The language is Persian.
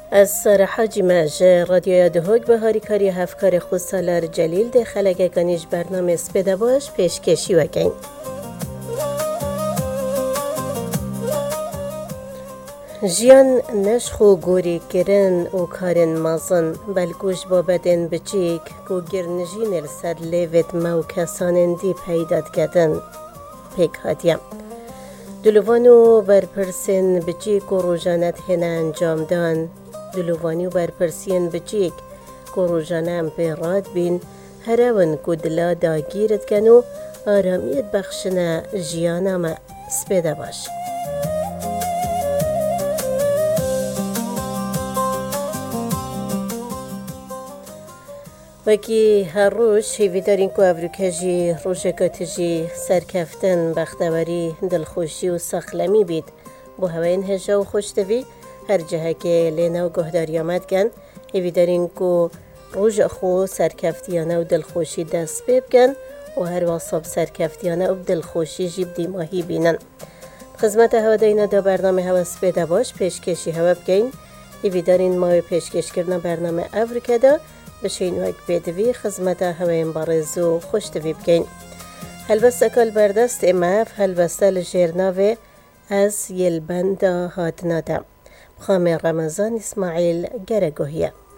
از سر حاجی مجه رادیو دهوگ به هاریکاری هفکار خود سالار جلیل ده خلقه گانیش برنامه سپیده باش پیشکشی وگین. جیان نشخو گوری کرن و کارن مازن بلکوش با بدن بچیک کو گرنجین السد لیوت مو کسانن دی پیداد کدن پیک هاتیم. دلوانو برپرسین بچیک و روزانت هنه انجام دان دلوانیو برپرسین بچیک که روزانه هم پیراد بین هرون که دلا داگیرت کنو آرامیت بخشنه جیانم سپیده باش. وکی هر روز هیوی دارین که افریکا روزگات سرکفتن بختواری دلخوشی و سخلمی بید با هواین هجا و خوشتوی هر جهه که لینا و گهداری آمد گن هیوی دارین که روز خو سرکفتیانه و دلخوشی دست بگن و هر واصاب سرکفتیانه و دلخوشی جیب دیماهی بینن. خدمت هوا داینا دا برنامه هوا سپیده باش پیشکشی هوا بگین هیوی دارین ما پیشکش کردن برنامه افریکا دا بشین وک بدوی خدمت هوایم بارزو خوشتوی بگین. هلبسته کل بردست اماف هلبسته لجرناوه از یلبند هاتنادا. خامر رمضان اسماعیل گرگوهیه.